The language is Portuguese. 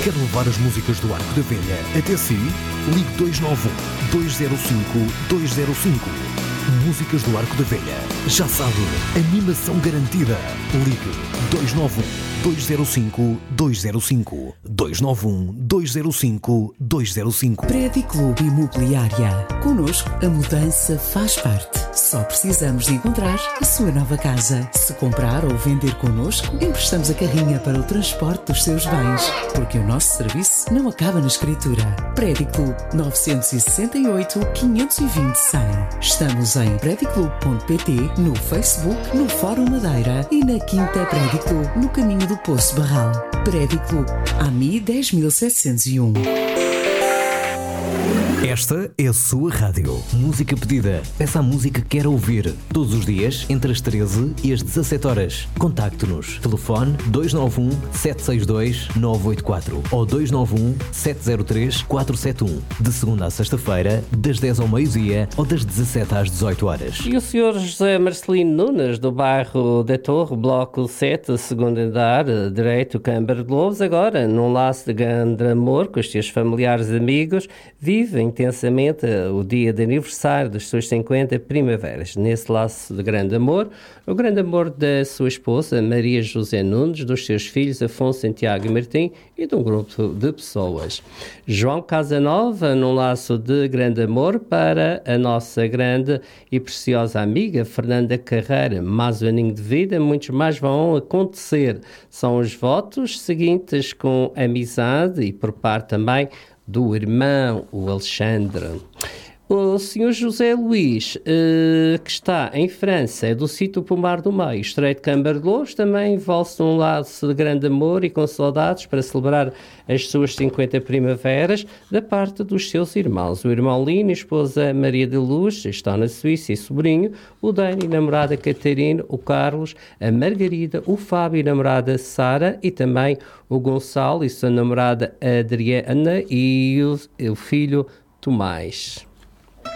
Quer levar as músicas do Arco da Velha até si? Ligue 291-205-205. Músicas do Arco da Velha. Já sabe, animação garantida. Ligue 291-205-205. 291-205-205. Prédio Clube Imobiliária. Connosco, a mudança faz parte. Só precisamos de encontrar a sua nova casa. Se comprar ou vender connosco, emprestamos a carrinha para o transporte dos seus bens. Porque o nosso serviço não acaba na escritura. Prédio Clube 968 520 100. Estamos em prediclube.pt, no Facebook, no Fórum Madeira e na Quinta Prédio Clube, no caminho do Poço Barral. Prédio Clube, AMI 10701. Esta é a sua rádio. Música pedida. Peça a música que quer ouvir. Todos os dias, entre as 13 e as 17 horas. Contacte-nos. Telefone 291-762-984 ou 291-703-471. De segunda a sexta-feira, das 10 ao meio-dia ou das 17 às 18 horas. E o Sr. José Marcelino Nunes, do bairro da Torre, bloco 7, segundo andar, direito, Câmara de Lobos, agora, num laço de grande amor com os seus familiares e amigos, vive intensamente o dia de aniversário das suas 50 primaveras. Nesse laço de grande amor, o grande amor da sua esposa, Maria José Nunes, dos seus filhos, Afonso, Santiago e Martim, e de um grupo de pessoas. João Casanova, num laço de grande amor para a nossa grande e preciosa amiga, Fernanda Carreira. Mais um aninho de vida, muitos mais vão acontecer. São os votos seguintes com amizade e por parte também do irmão, o Alexandre. O Sr. José Luís, que está em França, é do sítio Pomar do Meio, Estreito de Câmara de Lobos, também envolve-se num laço de grande amor e com saudades para celebrar as suas 50 primaveras da parte dos seus irmãos. O irmão Lino, a esposa Maria de Luz, está na Suíça, e sobrinho, o Dani, a namorada Catarina, o Carlos, a Margarida, o Fábio, a namorada Sara, e também o Gonçalo e sua namorada Adriana e o filho Tomás.